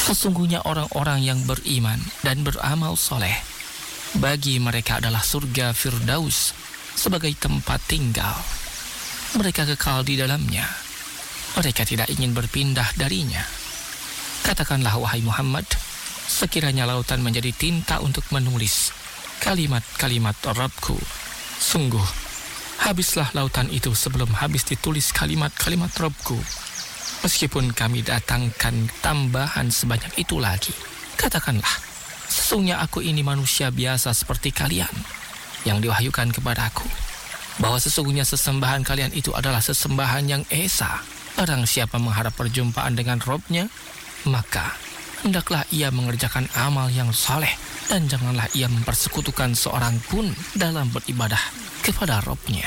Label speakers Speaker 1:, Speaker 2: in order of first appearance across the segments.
Speaker 1: Sesungguhnya orang-orang yang beriman dan beramal soleh, bagi mereka adalah surga Firdaus sebagai tempat tinggal. Mereka kekal di dalamnya. Mereka tidak ingin berpindah darinya. Katakanlah wahai Muhammad, sekiranya lautan menjadi tinta untuk menulis kalimat-kalimat Rabbku, sungguh habislah lautan itu sebelum habis ditulis kalimat-kalimat Rabbku. Meskipun kami datangkan tambahan sebanyak itu lagi, katakanlah, sesungguhnya aku ini manusia biasa seperti kalian yang diwahyukan kepadaku, bahwa sesungguhnya sesembahan kalian itu adalah sesembahan yang esa. Barang siapa mengharap perjumpaan dengan Rabb-nya, maka hendaklah ia mengerjakan amal yang saleh, dan janganlah ia mempersekutukan seorang pun dalam beribadah kepada Rabb-nya.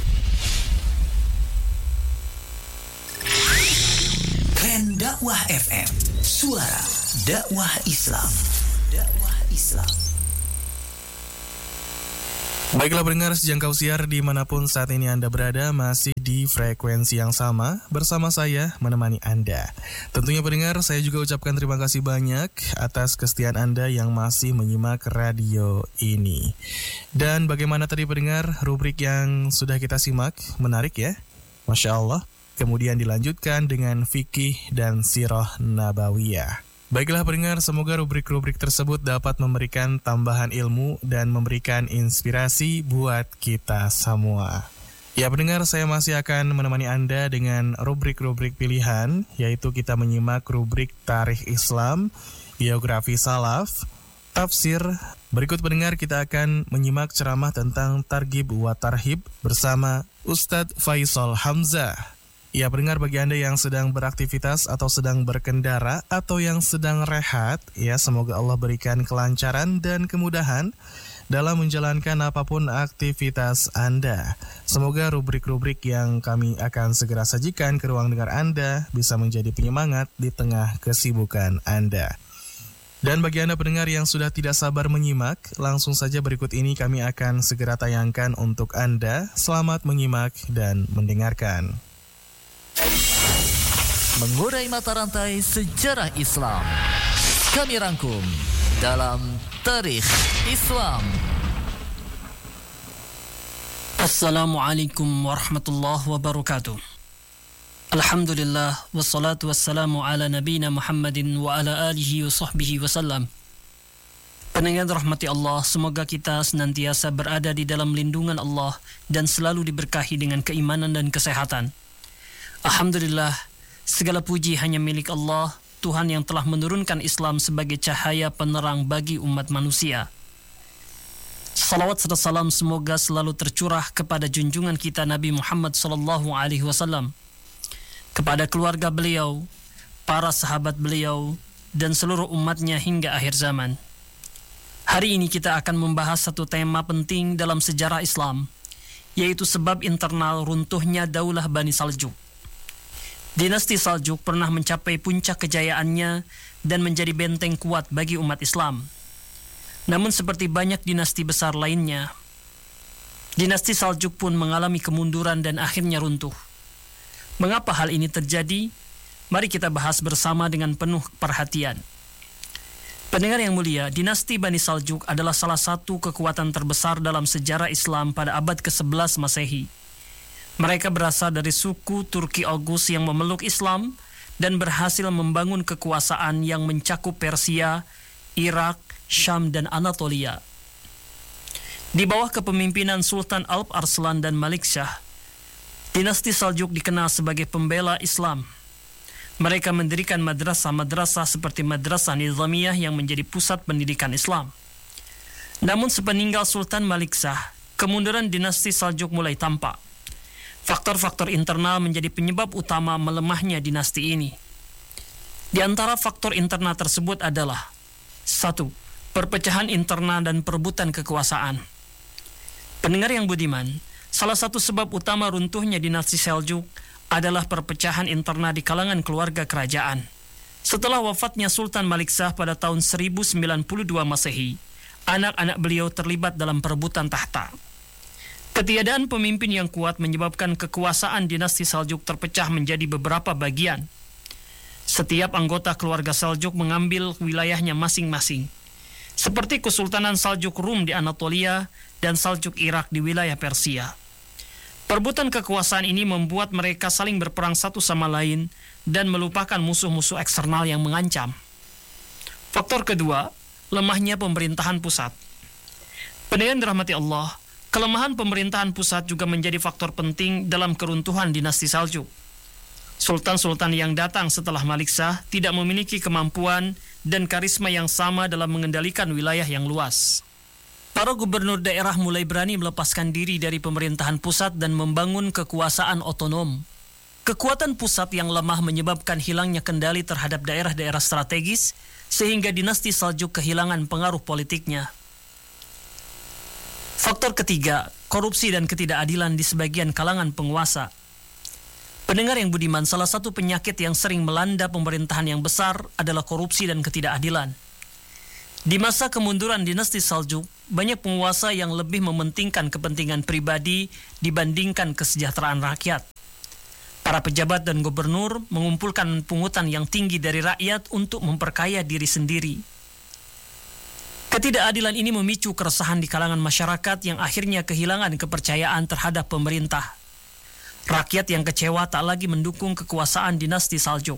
Speaker 2: Keren Dakwah FM, suara dakwah Islam. Dakwah Islam.
Speaker 3: Baiklah pendengar sejangkau siar dimanapun saat ini Anda berada, masih di frekuensi yang sama bersama saya menemani Anda. Tentunya pendengar, saya juga ucapkan terima kasih banyak atas kesetiaan Anda yang masih menyimak radio ini. Dan bagaimana tadi pendengar, rubrik yang sudah kita simak, menarik ya? Masya Allah. Kemudian dilanjutkan dengan fikih dan sirah nabawiyah. Baiklah pendengar, semoga rubrik-rubrik tersebut dapat memberikan tambahan ilmu dan memberikan inspirasi buat kita semua. Ya pendengar, saya masih akan menemani Anda dengan rubrik-rubrik pilihan, yaitu kita menyimak rubrik Tarikh Islam, Biografi Salaf, Tafsir. Berikut pendengar kita akan menyimak ceramah tentang Targhib wa Tarhib bersama Ustadz Faisal Hamzah. Ya pendengar, bagi Anda yang sedang beraktivitas atau sedang berkendara atau yang sedang rehat, ya semoga Allah berikan kelancaran dan kemudahan dalam menjalankan apapun aktivitas Anda. Semoga rubrik-rubrik yang kami akan segera sajikan ke ruang dengar Anda bisa menjadi penyemangat di tengah kesibukan Anda. Dan bagi Anda pendengar yang sudah tidak sabar menyimak, langsung saja berikut ini kami akan segera tayangkan untuk Anda. Selamat menyimak dan mendengarkan.
Speaker 2: Mengurai mata rantai sejarah Islam, kami rangkum dalam Tarikh Islam.
Speaker 4: Assalamualaikum warahmatullahi wabarakatuh. Alhamdulillah, wassalatu wassalamu ala nabina Muhammadin wa ala alihi wa sahbihi wasallam. Pendengar rahmati Allah, semoga kita senantiasa berada di dalam lindungan Allah dan selalu diberkahi dengan keimanan dan kesehatan. Alhamdulillah, segala puji hanya milik Allah, Tuhan yang telah menurunkan Islam sebagai cahaya penerang bagi umat manusia. Salawat serta salam semoga selalu tercurah kepada junjungan kita Nabi Muhammad SAW, kepada keluarga beliau, para sahabat beliau, dan seluruh umatnya hingga akhir zaman. Hari ini kita akan membahas satu tema penting dalam sejarah Islam, yaitu sebab internal runtuhnya Daulah Bani Saljuk. Dinasti Saljuk pernah mencapai puncak kejayaannya dan menjadi benteng kuat bagi umat Islam. Namun seperti banyak dinasti besar lainnya, dinasti Saljuk pun mengalami kemunduran dan akhirnya runtuh. Mengapa hal ini terjadi? Mari kita bahas bersama dengan penuh perhatian. Pendengar yang mulia, dinasti Bani Saljuk adalah salah satu kekuatan terbesar dalam sejarah Islam pada abad ke-11 Masehi. Mereka berasal dari suku Turki Oghuz yang memeluk Islam dan berhasil membangun kekuasaan yang mencakup Persia, Irak, Syam, dan Anatolia. Di bawah kepemimpinan Sultan Alp Arslan dan Malik Shah, dinasti Saljuk dikenal sebagai pembela Islam. Mereka mendirikan madrasah-madrasah seperti Madrasah Nizamiyah yang menjadi pusat pendidikan Islam. Namun sepeninggal Sultan Malik Shah, kemunduran dinasti Saljuk mulai tampak. Faktor-faktor internal menjadi penyebab utama melemahnya dinasti ini. Di antara faktor internal tersebut adalah 1. Perpecahan internal dan perebutan kekuasaan. Pendengar yang budiman, salah satu sebab utama runtuhnya dinasti Seljuk adalah perpecahan internal di kalangan keluarga kerajaan. Setelah wafatnya Sultan Malik Shah pada tahun 1092 Masehi, anak-anak beliau terlibat dalam perebutan tahta. Ketiadaan pemimpin yang kuat menyebabkan kekuasaan dinasti Saljuk terpecah menjadi beberapa bagian. Setiap anggota keluarga Saljuk mengambil wilayahnya masing-masing, seperti Kesultanan Saljuk Rum di Anatolia dan Saljuk Irak di wilayah Persia. Perebutan kekuasaan ini membuat mereka saling berperang satu sama lain dan melupakan musuh-musuh eksternal yang mengancam. Faktor kedua, lemahnya pemerintahan pusat. Pendengar dirahmati Allah, kelemahan pemerintahan pusat juga menjadi faktor penting dalam keruntuhan dinasti Saljuk. Sultan-sultan yang datang setelah Malik Shah tidak memiliki kemampuan dan karisma yang sama dalam mengendalikan wilayah yang luas. Para gubernur daerah mulai berani melepaskan diri dari pemerintahan pusat dan membangun kekuasaan otonom. Kekuatan pusat yang lemah menyebabkan hilangnya kendali terhadap daerah-daerah strategis, sehingga dinasti Saljuk kehilangan pengaruh politiknya. Faktor ketiga, korupsi dan ketidakadilan di sebagian kalangan penguasa. Pendengar yang budiman, salah satu penyakit yang sering melanda pemerintahan yang besar adalah korupsi dan ketidakadilan. Di masa kemunduran dinasti Saljuk, banyak penguasa yang lebih mementingkan kepentingan pribadi dibandingkan kesejahteraan rakyat. Para pejabat dan gubernur mengumpulkan pungutan yang tinggi dari rakyat untuk memperkaya diri sendiri. Ketidakadilan ini memicu keresahan di kalangan masyarakat yang akhirnya kehilangan kepercayaan terhadap pemerintah. Rakyat yang kecewa tak lagi mendukung kekuasaan dinasti Saljuk.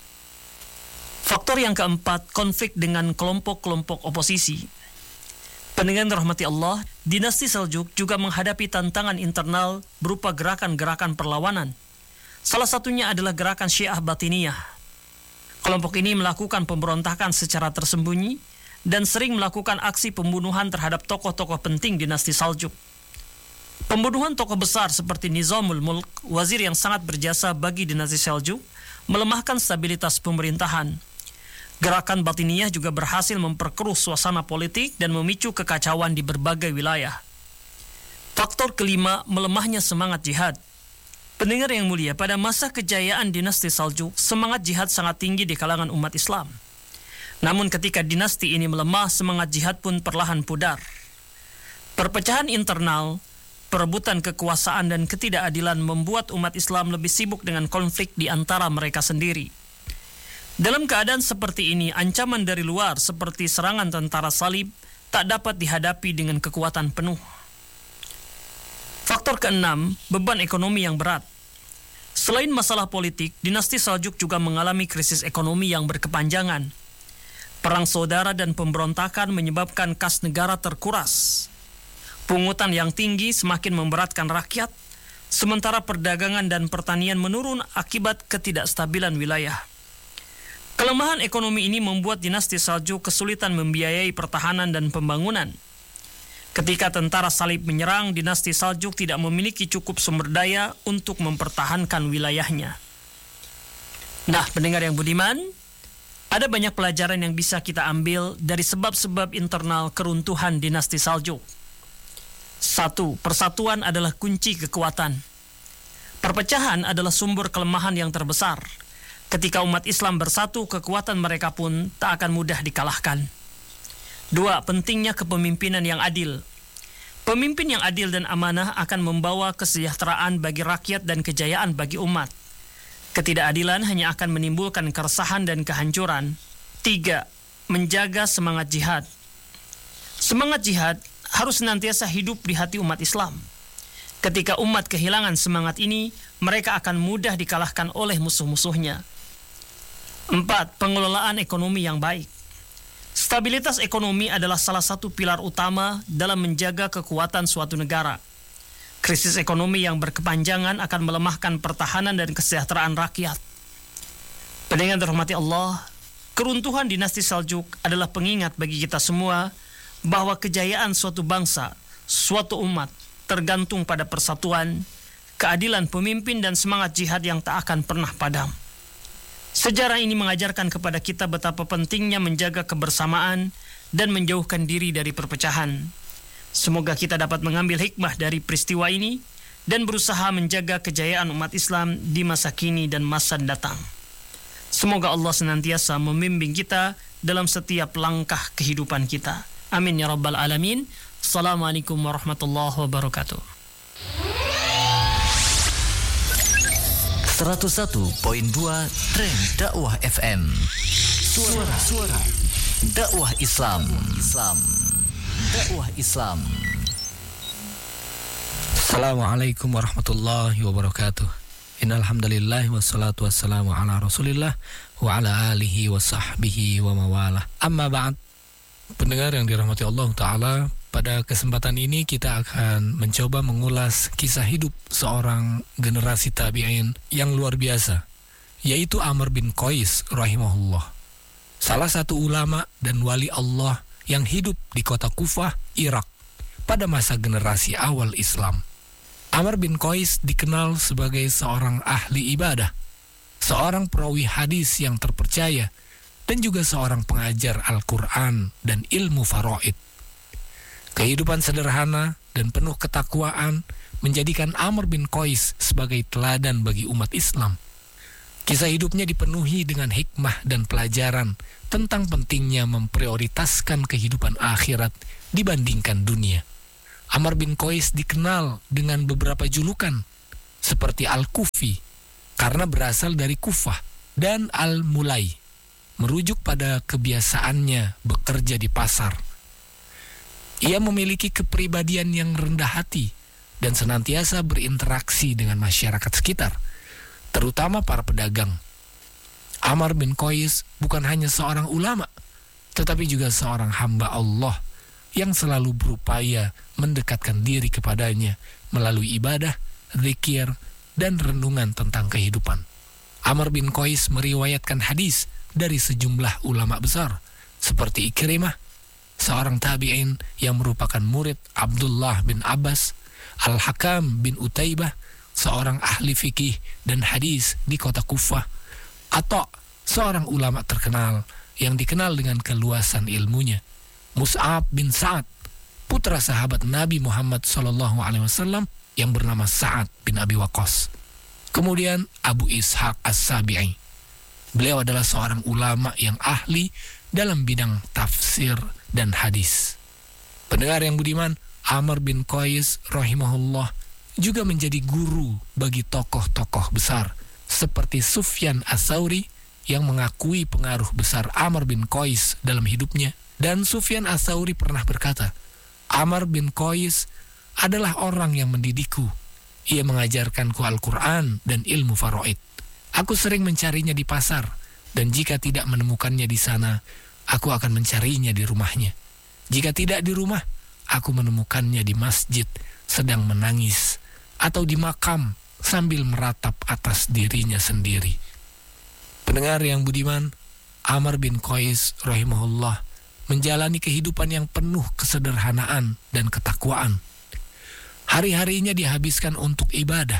Speaker 4: Faktor yang keempat, konflik dengan kelompok-kelompok oposisi. Pendengar rahmati Allah, dinasti Saljuk juga menghadapi tantangan internal berupa gerakan-gerakan perlawanan. Salah satunya adalah gerakan Syiah Batiniyah. Kelompok ini melakukan pemberontakan secara tersembunyi dan sering melakukan aksi pembunuhan terhadap tokoh-tokoh penting dinasti Saljuk. Pembunuhan tokoh besar seperti Nizamul Mulk, wazir yang sangat berjasa bagi dinasti Saljuk, melemahkan stabilitas pemerintahan. Gerakan Batiniyah juga berhasil memperkeruh suasana politik dan memicu kekacauan di berbagai wilayah. Faktor kelima, melemahnya semangat jihad. Pendengar yang mulia, pada masa kejayaan dinasti Saljuk, semangat jihad sangat tinggi di kalangan umat Islam. Namun ketika dinasti ini melemah, semangat jihad pun perlahan pudar. Perpecahan internal, perebutan kekuasaan dan ketidakadilan membuat umat Islam lebih sibuk dengan konflik di antara mereka sendiri. Dalam keadaan seperti ini, ancaman dari luar seperti serangan tentara salib tak dapat dihadapi dengan kekuatan penuh. Faktor keenam, beban ekonomi yang berat. Selain masalah politik, dinasti Saljuk juga mengalami krisis ekonomi yang berkepanjangan. Perang saudara dan pemberontakan menyebabkan kas negara terkuras. Pungutan yang tinggi semakin memberatkan rakyat, sementara perdagangan dan pertanian menurun akibat ketidakstabilan wilayah. Kelemahan ekonomi ini membuat dinasti Saljuk kesulitan membiayai pertahanan dan pembangunan. Ketika tentara salib menyerang, dinasti Saljuk tidak memiliki cukup sumber daya untuk mempertahankan wilayahnya. Nah, pendengar yang budiman, ada banyak pelajaran yang bisa kita ambil dari sebab-sebab internal keruntuhan dinasti Saljuk. 1. Persatuan adalah kunci kekuatan. Perpecahan adalah sumber kelemahan yang terbesar. Ketika umat Islam bersatu, kekuatan mereka pun tak akan mudah dikalahkan. 2. Pentingnya kepemimpinan yang adil. Pemimpin yang adil dan amanah akan membawa kesejahteraan bagi rakyat dan kejayaan bagi umat. Ketidakadilan hanya akan menimbulkan keresahan dan kehancuran. 3. Menjaga semangat jihad. Semangat jihad harus senantiasa hidup di hati umat Islam. Ketika umat kehilangan semangat ini, mereka akan mudah dikalahkan oleh musuh-musuhnya. 4. Pengelolaan ekonomi yang baik. Stabilitas ekonomi adalah salah satu pilar utama dalam menjaga kekuatan suatu negara. Krisis ekonomi yang berkepanjangan akan melemahkan pertahanan dan kesejahteraan rakyat. Pendengar dirahmati Allah, keruntuhan dinasti Saljuk adalah pengingat bagi kita semua bahwa kejayaan suatu bangsa, suatu umat, tergantung pada persatuan, keadilan pemimpin dan semangat jihad yang tak akan pernah padam. Sejarah ini mengajarkan kepada kita betapa pentingnya menjaga kebersamaan dan menjauhkan diri dari perpecahan. Semoga kita dapat mengambil hikmah dari peristiwa ini dan berusaha menjaga kejayaan umat Islam di masa kini dan masa datang. Semoga Allah senantiasa membimbing kita dalam setiap langkah kehidupan kita. Amin ya rabbal alamin. Assalamualaikum warahmatullahi wabarakatuh.
Speaker 2: 101.2 Trend Dakwah FM. Suara dakwah Islam. Dakwah Islam.
Speaker 1: Assalamualaikum warahmatullahi wabarakatuh. Innal hamdalillah wassalatu wassalamu ala Rasulillah wa ala alihi wa sahbihi wa mawalah. Amma ba'd. Pendengar yang dirahmati Allah Ta'ala, pada kesempatan ini kita akan mencoba mengulas kisah hidup seorang generasi tabi'in yang luar biasa, yaitu Amr bin Qais rahimahullah. Salah satu ulama dan wali Allah yang hidup di kota Kufah, Irak, pada masa generasi awal Islam. Amr bin Qais dikenal sebagai seorang ahli ibadah, seorang perawi hadis yang terpercaya, dan juga seorang pengajar Al-Quran dan ilmu faraid. Kehidupan sederhana dan penuh ketakwaan menjadikan Amr bin Qais sebagai teladan bagi umat Islam. Kisah hidupnya dipenuhi dengan hikmah dan pelajaran tentang pentingnya memprioritaskan kehidupan akhirat dibandingkan dunia. Amr bin Qais dikenal dengan beberapa julukan seperti Al-Kufi karena berasal dari Kufah, dan Al-Mulai merujuk pada kebiasaannya bekerja di pasar. Ia memiliki kepribadian yang rendah hati dan senantiasa berinteraksi dengan masyarakat sekitar, terutama para pedagang. Amr bin Qais bukan hanya seorang ulama, tetapi juga seorang hamba Allah yang selalu berupaya mendekatkan diri kepadanya melalui ibadah, zikir, dan renungan tentang kehidupan. Amr bin Qais meriwayatkan hadis dari sejumlah ulama besar seperti Ikrimah, seorang tabi'in yang merupakan murid Abdullah bin Abbas, Al-Hakam bin Utaibah, seorang ahli fikih dan hadis di kota Kufah, atau seorang ulama terkenal yang dikenal dengan keluasan ilmunya, Mus'ab bin Sa'ad, putra sahabat Nabi Muhammad SAW yang bernama Sa'ad bin Abi Waqqas. Kemudian Abu Ishaq As-Sabi'i. Beliau adalah seorang ulama yang ahli dalam bidang tafsir dan hadis. Pendengar yang budiman, Amr bin Qais rahimahullah juga menjadi guru bagi tokoh-tokoh besar seperti Sufyan Ats-Tsauri yang mengakui pengaruh besar Amr bin Qais dalam hidupnya. Dan Sufyan Ats-Tsauri pernah berkata, Amr bin Qais adalah orang yang mendidikku. Ia mengajarkanku Al-Quran dan ilmu faraid. Aku sering mencarinya di pasar, dan jika tidak menemukannya di sana, aku akan mencarinya di rumahnya. Jika tidak di rumah, aku menemukannya di masjid sedang menangis, atau di makam sambil meratap atas dirinya sendiri. Pendengar yang budiman, Amr bin Qais rahimahullah menjalani kehidupan yang penuh kesederhanaan dan ketakwaan. Hari-harinya dihabiskan untuk ibadah,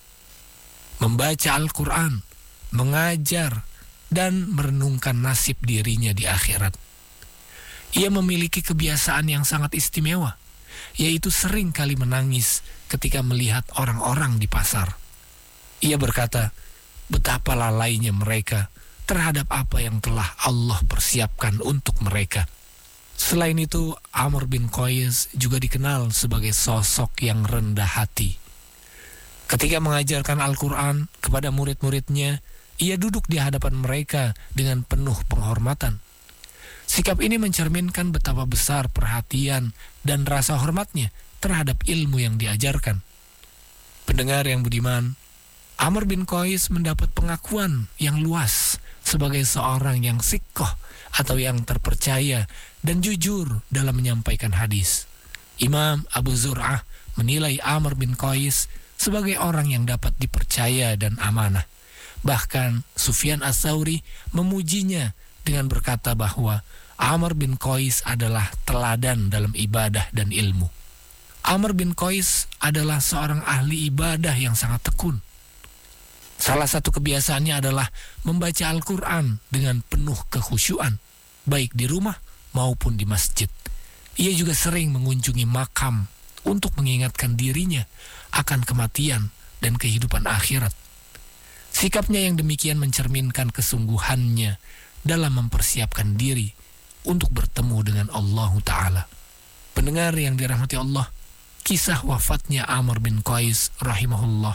Speaker 1: membaca Al-Quran, mengajar, dan merenungkan nasib dirinya di akhirat. Ia memiliki kebiasaan yang sangat istimewa, yaitu sering kali menangis ketika melihat orang-orang di pasar. Ia berkata, betapa lalainya mereka terhadap apa yang telah Allah persiapkan untuk mereka. Selain itu, Amr bin Qais juga dikenal sebagai sosok yang rendah hati. Ketika mengajarkan Al-Quran kepada murid-muridnya, ia duduk di hadapan mereka dengan penuh penghormatan. Sikap ini mencerminkan betapa besar perhatian dan rasa hormatnya terhadap ilmu yang diajarkan. Pendengar yang budiman, Amr bin Qais mendapat pengakuan yang luas sebagai seorang yang siqah atau yang terpercaya dan jujur dalam menyampaikan hadis. Imam Abu Zur'ah menilai Amr bin Qais sebagai orang yang dapat dipercaya dan amanah. Bahkan Sufyan Ats-Tsauri memujinya dengan berkata bahwa Amr bin Qais adalah teladan dalam ibadah dan ilmu. Amr bin Qais adalah seorang ahli ibadah yang sangat tekun. Salah satu kebiasaannya adalah membaca Al-Quran dengan penuh kekhusyuan, baik di rumah maupun di masjid. Ia juga sering mengunjungi makam untuk mengingatkan dirinya akan kematian dan kehidupan akhirat. Sikapnya yang demikian mencerminkan kesungguhannya dalam mempersiapkan diri untuk bertemu dengan Allah Ta'ala. Pendengar yang dirahmati Allah, kisah wafatnya Amr bin Qais rahimahullah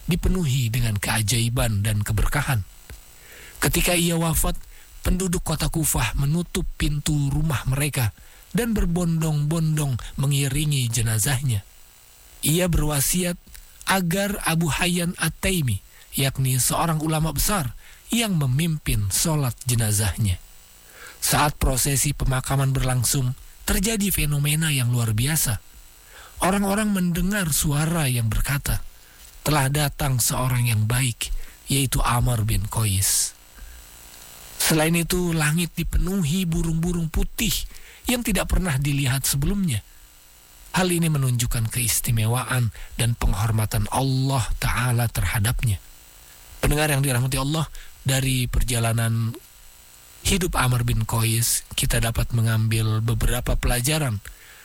Speaker 5: dipenuhi dengan keajaiban dan keberkahan. Ketika ia wafat, penduduk kota Kufah menutup pintu rumah mereka dan berbondong-bondong mengiringi jenazahnya. Ia berwasiat agar Abu Hayyan At-Taimi, yakni seorang ulama besar, yang memimpin sholat jenazahnya. Saat prosesi pemakaman berlangsung, terjadi fenomena yang luar biasa. Orang-orang mendengar suara yang berkata, telah datang seorang yang baik, yaitu Amr bin Qais. Selain itu, langit dipenuhi burung-burung putih yang tidak pernah dilihat sebelumnya. Hal ini menunjukkan keistimewaan dan penghormatan Allah Ta'ala terhadapnya. Pendengar yang dirahmati Allah, dari perjalanan hidup Amr bin Qais, kita dapat mengambil beberapa pelajaran.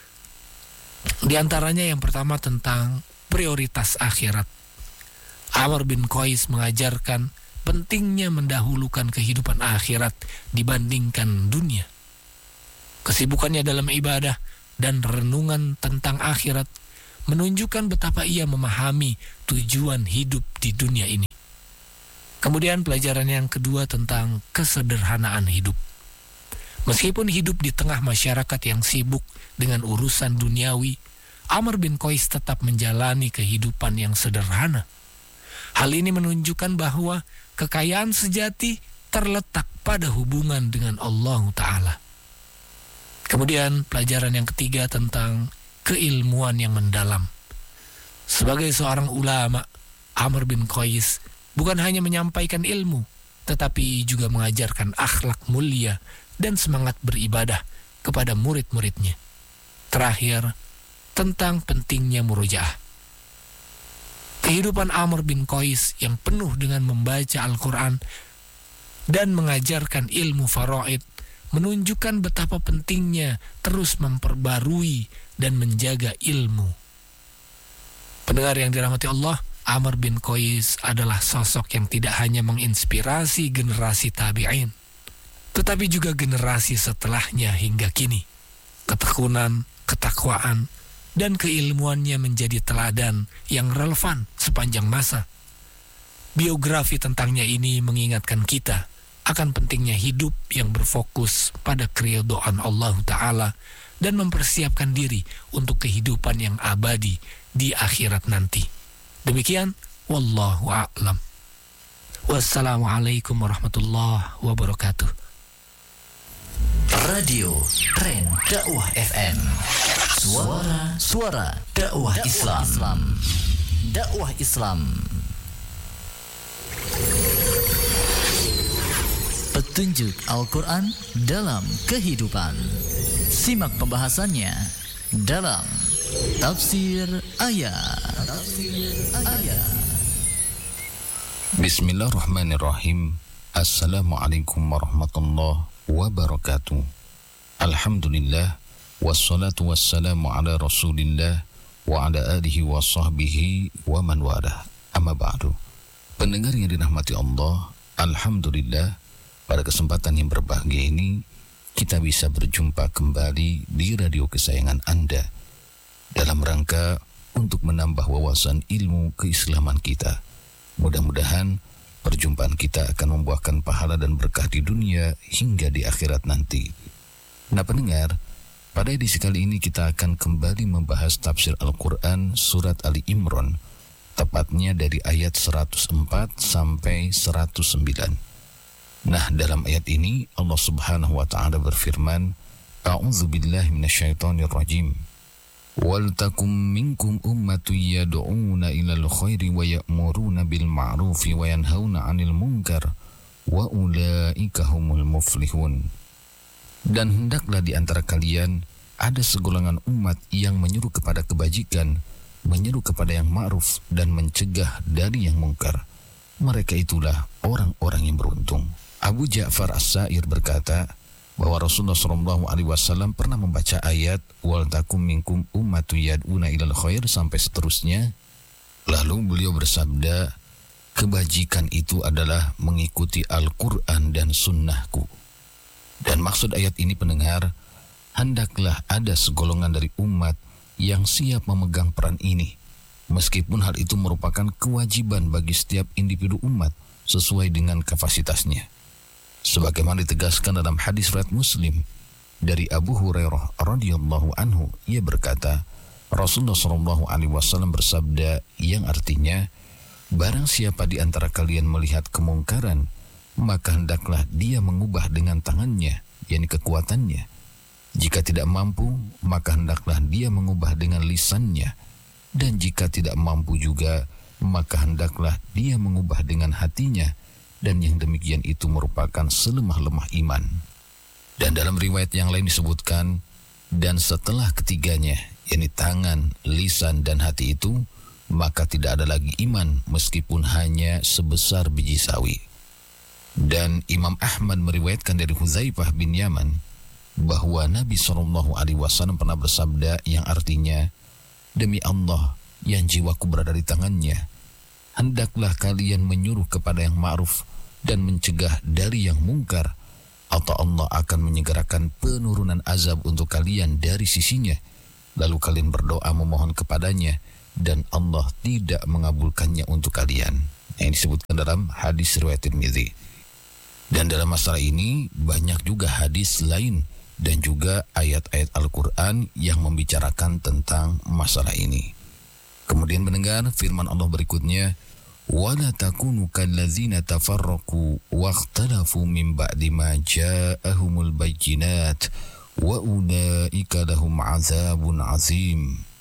Speaker 5: Di antaranya yang pertama tentang prioritas akhirat. Amr bin Qais mengajarkan pentingnya mendahulukan kehidupan akhirat dibandingkan dunia. Kesibukannya dalam ibadah dan renungan tentang akhirat menunjukkan betapa ia memahami tujuan hidup di dunia ini. Kemudian pelajaran yang kedua tentang kesederhanaan hidup. Meskipun hidup di tengah masyarakat yang sibuk dengan urusan duniawi, Amr bin Qais tetap menjalani kehidupan yang sederhana. Hal ini menunjukkan bahwa kekayaan sejati terletak pada hubungan dengan Allah Ta'ala. Kemudian pelajaran yang ketiga tentang keilmuan yang mendalam. Sebagai seorang ulama, Amr bin Qais bukan hanya menyampaikan ilmu, tetapi juga mengajarkan akhlak mulia dan semangat beribadah kepada murid-muridnya. Terakhir, tentang pentingnya murojaah. Kehidupan Amr bin Qais yang penuh dengan membaca Al-Quran dan mengajarkan ilmu faraid menunjukkan betapa pentingnya terus memperbarui dan menjaga ilmu. Pendengar yang dirahmati Allah, Amr bin Qais adalah sosok yang tidak hanya menginspirasi generasi tabi'in, tetapi juga generasi setelahnya hingga kini. Ketekunan, ketakwaan, dan keilmuannya menjadi teladan yang relevan sepanjang masa. Biografi tentangnya ini mengingatkan kita akan pentingnya hidup yang berfokus pada keridhaan Allah Ta'ala dan mempersiapkan diri untuk kehidupan yang abadi di akhirat nanti. Demikian, wallahu a'lam. Wassalamualaikum warahmatullahi wabarakatuh.
Speaker 2: Radio Tren Dakwah FM. Suara dakwah Islam. Dakwah Islam. Petunjuk Al-Quran dalam kehidupan. Simak pembahasannya dalam Tafsir Ayat.
Speaker 6: Bismillahirrahmanirrahim. Assalamualaikum warahmatullahi wabarakatuh. Alhamdulillah, wassalatu wassalamu ala rasulillah wa ala alihi wa sahbihi wa man walah. Amma ba'du. Pendengar yang dirahmati Allah, alhamdulillah, pada kesempatan yang berbahagia ini kita bisa berjumpa kembali di radio kesayangan Anda dalam rangka untuk menambah wawasan ilmu keislaman kita. Mudah-mudahan perjumpaan kita akan membuahkan pahala dan berkah di dunia hingga di akhirat nanti. Nah pendengar, pada edisi kali ini kita akan kembali membahas tafsir Al-Quran surat Ali Imran, tepatnya dari ayat 104 sampai 109. Nah, dalam ayat ini Allah Subhanahu wa taala berfirman, A'udzubillahi minasyaitonirrajim. Wal takum minkum ummatun yad'una ilal khairi wa ya'muruna bil ma'rufi wa yanhauna 'anil munkar wa ulaika humul muflihun. Dan hendaklah di antara kalian ada segolongan umat yang menyeru kepada kebajikan, menyeru kepada yang ma'ruf dan mencegah dari yang mungkar. Mereka itulah orang-orang yang beruntung. Abu Ja'far As-Sa'ir berkata bahwa Rasulullah SAW pernah membaca ayat wal takum minkum ummatun yad'una ilal khair sampai seterusnya. Lalu beliau bersabda, kebajikan itu adalah mengikuti Al-Quran dan sunnahku. Dan maksud ayat ini pendengar, hendaklah ada segolongan dari umat yang siap memegang peran ini, meskipun hal itu merupakan kewajiban bagi setiap individu umat sesuai dengan kapasitasnya. Sebagaimana ditegaskan dalam hadis riwayat Muslim dari Abu Hurairah radhiyallahu anhu, ia berkata, Rasulullah sallallahu alaihi wasallam bersabda yang artinya, barang siapa di antara kalian melihat kemungkaran, maka hendaklah dia mengubah dengan tangannya, yakni kekuatannya. Jika tidak mampu, maka hendaklah dia mengubah dengan lisannya. Dan jika tidak mampu juga, maka hendaklah dia mengubah dengan hatinya. Dan yang demikian itu merupakan selemah-lemah iman. Dan dalam riwayat yang lain disebutkan, dan setelah ketiganya, yakni tangan, lisan, dan hati itu, maka tidak ada lagi iman meskipun hanya sebesar biji sawi. Dan Imam Ahmad meriwayatkan dari Hudzaifah bin Yaman bahwa Nabi SAW pernah bersabda yang artinya, demi Allah yang jiwaku berada di tangannya, hendaklah kalian menyuruh kepada yang ma'ruf dan mencegah dari yang mungkar, atau Allah akan menyegerakan penurunan azab untuk kalian dari sisinya, lalu kalian berdoa memohon kepadanya, dan Allah tidak mengabulkannya untuk kalian. Yang disebutkan dalam hadis riwayat Tirmidzi. Dan dalam masalah ini banyak juga hadis lain dan juga ayat-ayat Al-Quran yang membicarakan tentang masalah ini. Kemudian mendengar firman Allah berikutnya, وَلَا تَكُونُوا كَالَّذِينَ تَفَرَّقُوا وَاخْتَلَفُوا مِنْ بَعْدِ مَا جَاءَهُمُ الْبَيِّنَاتُ وَأُولَئِكَ لَهُمْ عَذَابٌ عَظِيمٌ.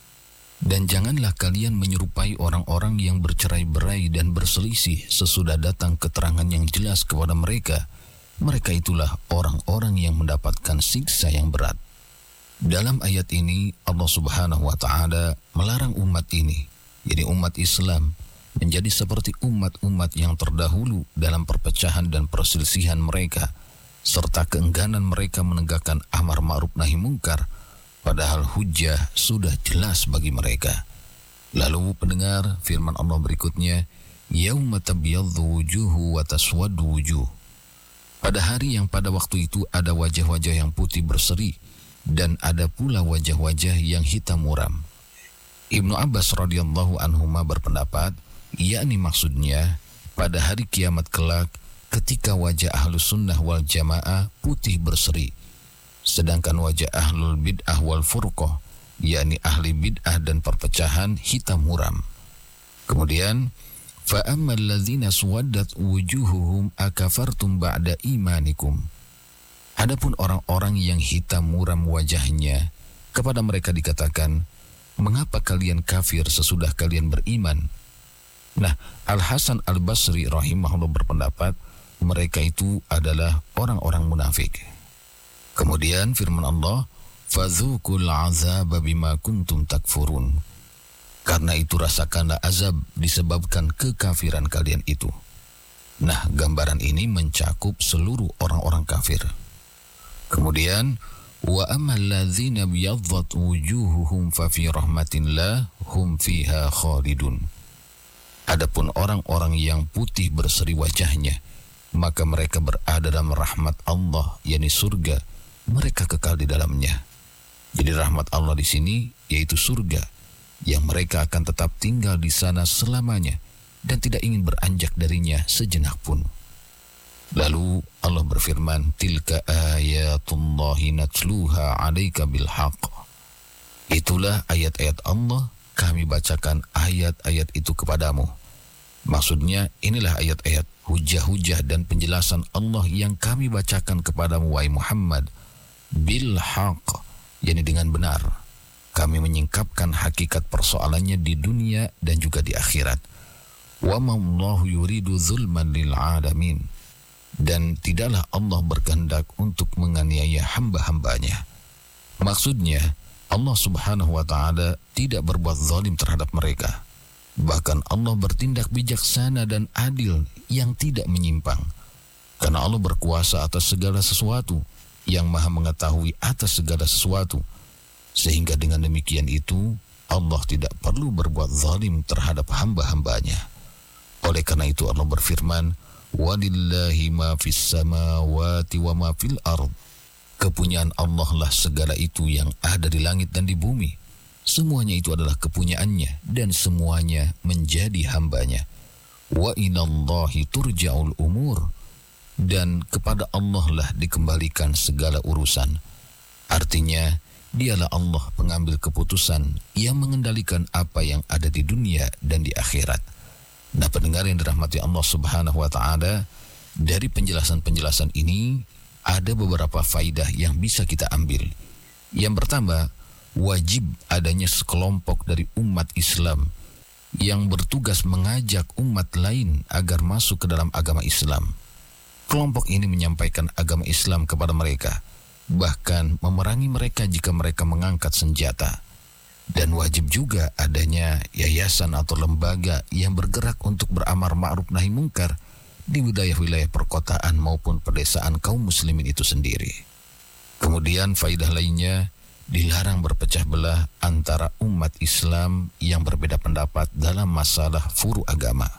Speaker 6: Dan janganlah kalian menyerupai orang-orang yang bercerai-berai dan berselisih sesudah datang keterangan yang jelas kepada mereka. Mereka itulah orang-orang yang mendapatkan siksa yang berat. Dalam ayat ini Allah Subhanahu wa Ta'ala melarang umat ini, jadi umat Islam, menjadi seperti umat-umat yang terdahulu dalam perpecahan dan perselisihan mereka, serta keengganan mereka menegakkan amar ma'ruf nahi mungkar, padahal hujjah sudah jelas bagi mereka. Lalu pendengar firman Allah berikutnya, yauma tabyaddu wujuhu wa taswaddu wujuh. Pada hari yang pada waktu itu ada wajah-wajah yang putih berseri dan ada pula wajah-wajah yang hitam muram. Ibnu Abbas radhiyallahu anhuma berpendapat, yakni maksudnya pada hari kiamat kelak ketika wajah ahlus sunnah wal jamaah putih berseri, sedangkan wajah ahlul bid'ah wal furqah, yakni ahli bid'ah dan perpecahan, hitam muram. Kemudian, فَأَمَّا الَّذِينَ سُوَدَّتْ وُجُوهُهُمْ أَكَفَرْتُمْ بَعْدَ إِيمَانِكُمْ. Adapun orang-orang yang hitam muram wajahnya, kepada mereka dikatakan, mengapa kalian kafir sesudah kalian beriman? Nah, Al-Hasan Al-Basri rahimahullah berpendapat, mereka itu adalah orang-orang munafik. Kemudian firman Allah, فَذُوقُوا الْعَذَابَ بِمَا كُنْتُمْ تَكْفُرُونَ. Karena itu rasakanlah azab disebabkan kekafiran kalian itu. Nah, gambaran ini mencakup seluruh orang-orang kafir. Kemudian, وَأَمَّا الَّذِينَ بِيَضَّتْ وُجُوهُهُمْ فَفِي رَحْمَةِ اللَّهِ هُمْ فِيهَا خَالِدُونَ. Adapun orang-orang yang putih berseri wajahnya, maka mereka berada dalam rahmat Allah, yakni surga, mereka kekal di dalamnya. Jadi rahmat Allah di sini yaitu surga, yang mereka akan tetap tinggal di sana selamanya dan tidak ingin beranjak darinya sejenak pun. Lalu Allah berfirman, tilka ayatullahi natluha 'alaika bil haqq. Itulah ayat-ayat Allah, kami bacakan ayat-ayat itu kepadamu. Maksudnya inilah ayat-ayat hujah-hujah dan penjelasan Allah yang kami bacakan kepadamu wahai Muhammad bil haqq, yakni dengan benar. Kami menyingkapkan hakikat persoalannya di dunia dan juga di akhirat. Wa ma Allahu yuridu zulman lil alamin. Dan tidaklah Allah berkehendak untuk menganiaya hamba-hambanya. Maksudnya, Allah Subhanahu wa Ta'ala tidak berbuat zalim terhadap mereka. Bahkan Allah bertindak bijaksana dan adil yang tidak menyimpang. Karena Allah berkuasa atas segala sesuatu, yang maha mengetahui atas segala sesuatu. Sehingga dengan demikian itu, Allah tidak perlu berbuat zalim terhadap hamba-hambanya. Oleh karena itu Allah berfirman, وَلِلَّهِ مَا فِي السَّمَاوَاتِ وَمَا فِي الْأَرْضِ. Kepunyaan Allah lah segala itu yang ada di langit dan di bumi. semuanya itu adalah kepunyaannya dan semuanya menjadi hambanya. Wa inallahi turja'ul umur, dan kepada Allah lah dikembalikan segala urusan. Artinya, dialah Allah pengambil keputusan yang mengendalikan apa yang ada di dunia dan di akhirat. Nah, pendengar yang dirahmati Allah Subhanahu wa Ta'ala, dari penjelasan-penjelasan ini ada beberapa faidah yang bisa kita ambil. Yang pertama, wajib adanya sekelompok dari umat Islam yang bertugas mengajak umat lain agar masuk ke dalam agama Islam. Kelompok ini menyampaikan agama Islam kepada mereka, bahkan memerangi mereka jika mereka mengangkat senjata. Dan wajib juga adanya yayasan atau lembaga yang bergerak untuk beramar ma'ruf nahi mungkar di wilayah-wilayah perkotaan maupun pedesaan kaum muslimin itu sendiri. Kemudian faidah lainnya, dilarang berpecah belah antara umat Islam yang berbeda pendapat dalam masalah furu agama.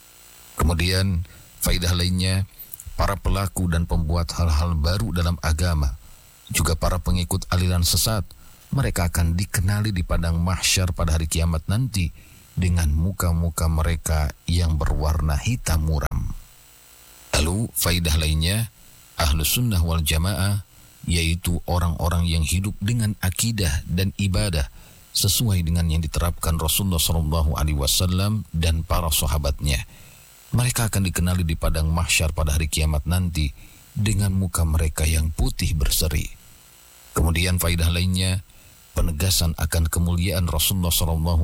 Speaker 6: Kemudian faidah lainnya, para pelaku dan pembuat hal-hal baru dalam agama, juga para pengikut aliran sesat, mereka akan dikenali di padang mahsyar pada hari kiamat nanti dengan muka-muka mereka yang berwarna hitam muram. Lalu faidah lainnya, Ahlus Sunnah wal Jamaah, yaitu orang-orang yang hidup dengan akidah dan ibadah sesuai dengan yang diterapkan Rasulullah SAW dan para sahabatnya. Mereka akan dikenali di padang mahsyar pada hari kiamat nanti dengan muka mereka yang putih berseri. Kemudian faidah lainnya, penegasan akan kemuliaan Rasulullah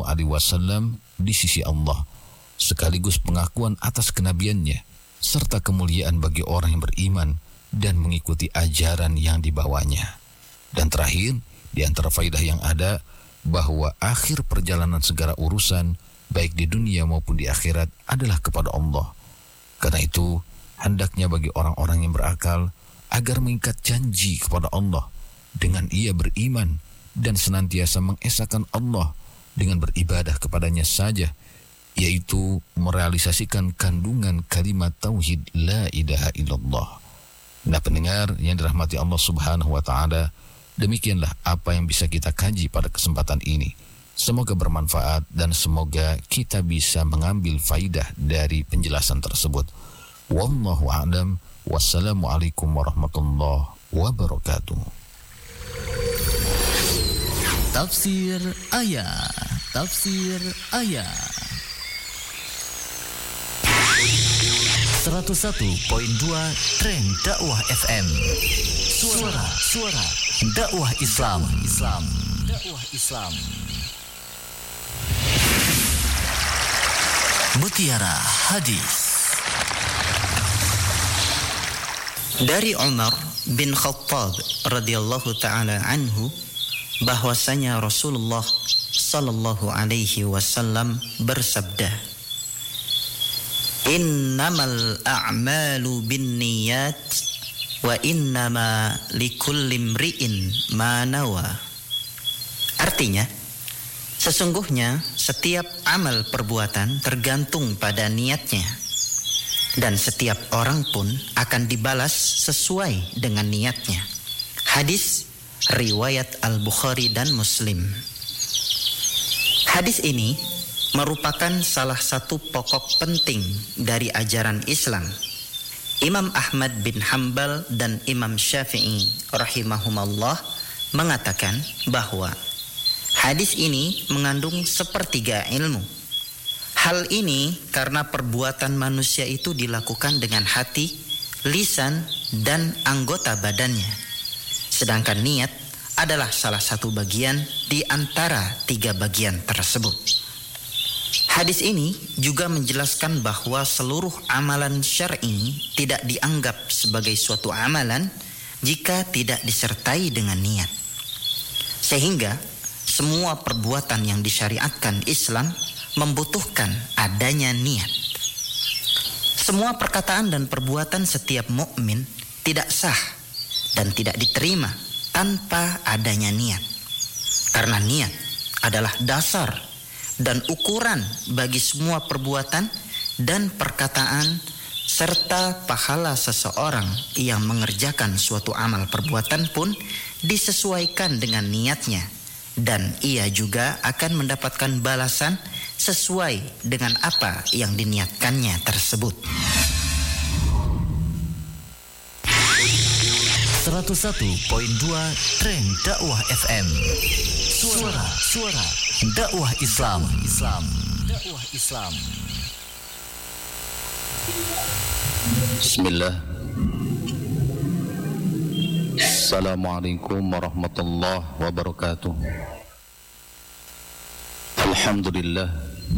Speaker 6: SAW di sisi Allah, sekaligus pengakuan atas kenabiannya, serta kemuliaan bagi orang yang beriman dan mengikuti ajaran yang dibawanya. Dan terakhir, di antara faidah yang ada, bahwa akhir perjalanan segala urusan, baik di dunia maupun di akhirat, adalah kepada Allah. Karena itu, hendaknya bagi orang-orang yang berakal agar mengikat janji kepada Allah dengan ia beriman dan senantiasa mengesahkan Allah dengan beribadah kepadanya saja, yaitu merealisasikan kandungan kalimat tauhid la ilaha illallah. Nah, pendengar yang dirahmati Allah Subhanahu wa Ta'ala, demikianlah apa yang bisa kita kaji pada kesempatan ini. Semoga bermanfaat dan semoga kita bisa mengambil faidah dari penjelasan tersebut. Wallahu a'lam. Wassalamualaikum warahmatullahi wabarakatuh.
Speaker 2: Tafsir ayat. Tafsir ayat 101.2 Tren Dakwah FM. Suara dakwah Islam. Dakwah Islam. Mutiara Hadis.
Speaker 7: Dari Umar bin Khattab radhiyallahu taala anhu, bahwasanya Rasulullah sallallahu alaihi wasallam bersabda, "Innamal a'malu binniyat wa innama likulli imri'in ma nawa." Artinya, sesungguhnya setiap amal perbuatan tergantung pada niatnya, dan setiap orang pun akan dibalas sesuai dengan niatnya. Hadis riwayat Al-Bukhari dan Muslim. Hadis ini merupakan salah satu pokok penting dari ajaran Islam. Imam Ahmad bin Hanbal dan Imam Syafi'i rahimahumallah mengatakan bahwa hadis ini mengandung sepertiga ilmu. Hal ini karena perbuatan manusia itu dilakukan dengan hati, lisan, dan anggota badannya. Sedangkan niat adalah salah satu bagian di antara tiga bagian tersebut. Hadis ini juga menjelaskan bahwa seluruh amalan syar'i tidak dianggap sebagai suatu amalan jika tidak disertai dengan niat. Sehingga semua perbuatan yang disyariatkan Islam membutuhkan adanya niat. Semua perkataan dan perbuatan setiap mukmin tidak sah dan tidak diterima tanpa adanya niat. Karena niat adalah dasar dan ukuran bagi semua perbuatan dan perkataan serta pahala seseorang yang mengerjakan suatu amal perbuatan pun disesuaikan dengan niatnya dan ia juga akan mendapatkan balasan sesuai dengan apa yang diniatkannya tersebut.
Speaker 2: 101.2 Tren Dakwah FM. Suara dakwah Islam. Dakwah Islam.
Speaker 6: Bismillah. Assalamualaikum warahmatullahi wabarakatuh. Alhamdulillah.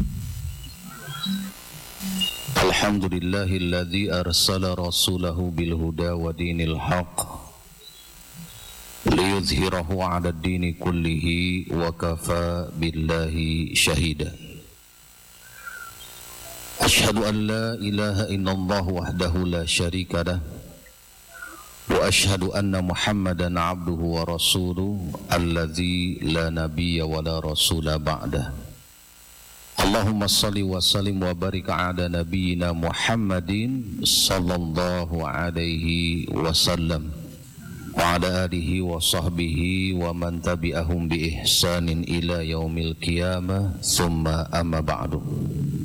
Speaker 6: Alhamdulillahilladzi arsala rasulahu bil huda wa dinil haqq liyuzhirahu 'ala ad-dini kullihi wa kafa billahi shahida. Ashhadu an la ilaha illallah wahdahu la syarika lah wa ashhadu anna Muhammadan 'abduhu wa rasuluhu alladzi la nabiyya wa la rasula ba'dah. Allahumma salli wa sallim wa barik ala nabiyyina Muhammadin sallallahu alaihi wasallam wa ala alihi wa sahbihi wa man tabi'ahum bi ihsanin ila yaumil qiyamah thumma amma ba'du.